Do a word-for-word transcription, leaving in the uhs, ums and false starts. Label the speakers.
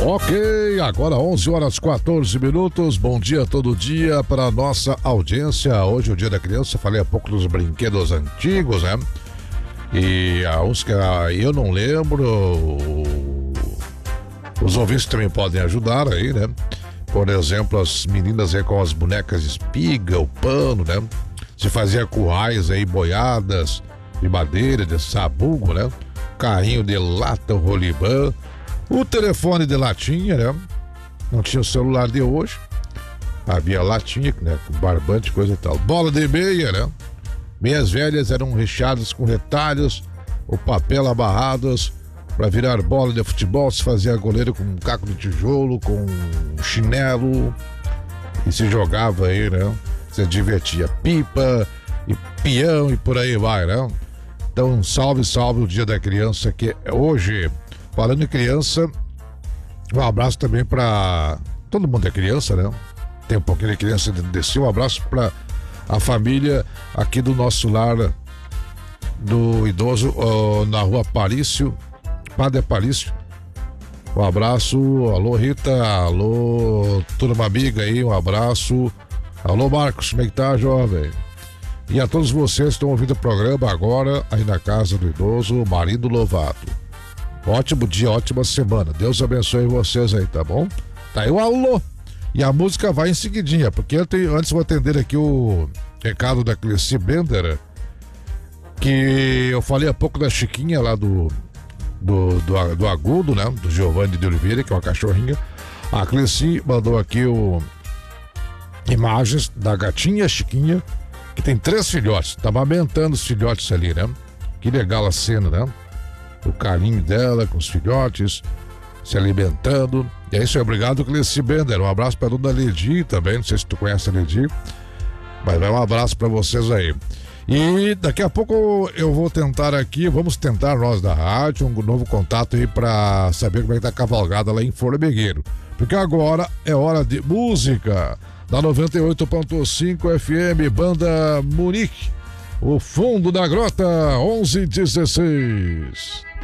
Speaker 1: Ok, agora onze horas quatorze minutos. Bom dia todo dia para a nossa audiência. Hoje é o Dia da Criança. Falei há pouco dos brinquedos antigos, né? E a uns que eu não lembro. Os ouvintes também podem ajudar aí, né? Por exemplo, as meninas aí com as bonecas de espiga, o pano, né? Se fazia currais aí, boiadas de madeira, de sabugo, né? Carrinho de lata, o rolimã. O telefone de latinha, né? Não tinha o celular de hoje. Havia latinha, né? Com barbante, coisa e tal. Bola de meia, né? Meias velhas eram recheadas com retalhos, ou papel abarrados para virar bola de futebol. Se fazia goleiro com um caco de tijolo, com um chinelo e se jogava aí, né? Se divertia. Pipa e peão e por aí vai, né? Então, salve, salve o Dia da Criança, que é hoje. Falando em criança, um abraço também para todo mundo é criança, né? Tem um pouquinho de criança dentro de si. Um abraço para a família aqui do nosso lar do idoso, uh, na rua Parício, Padre Parício. Um abraço, alô Rita, alô turma amiga aí, um abraço. Alô Marcos, como é que tá, jovem? E a todos vocês que estão ouvindo o programa agora aí na casa do idoso, marido louvado. Ótimo dia, ótima semana. Deus abençoe vocês aí, tá bom? Tá aí o alô. E a música vai em seguidinha, porque eu tenho, antes vou atender aqui o recado da Cleci Bender, que eu falei há pouco da Chiquinha lá do, do, do, do Agudo, né? Do Giovanni de Oliveira, que é uma cachorrinha. A Cleci mandou aqui o imagens da gatinha Chiquinha, que tem três filhotes. Tá amamentando os filhotes ali, né? Que legal a cena, né? O carinho dela com os filhotes, se alimentando. E é isso aí, obrigado, Cleci Bender. Um abraço para a dona Ledi também, não sei se tu conhece a Ledi, mas vai um abraço para vocês aí. E daqui a pouco eu vou tentar aqui, vamos tentar nós da rádio, um novo contato aí para saber como é que tá a cavalgada lá em Formigueiro. Porque agora é hora de música da noventa e oito ponto cinco F M, Banda Munique, o Fundo da Grota, onze e dezesseis.